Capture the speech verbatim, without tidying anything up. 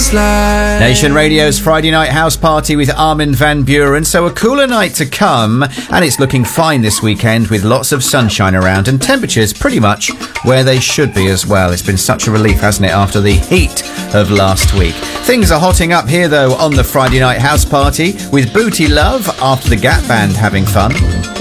was like. Nation Radio's Friday night house party with Armin van Buuren. So a cooler night to come, and it's looking fine this weekend with lots of sunshine around and temperatures pretty much where they should be as well. It's been such a relief, hasn't it, after the heat of last week. Things are hotting up here, though, on the Friday night house party with Booty Love after the Gap Band having fun.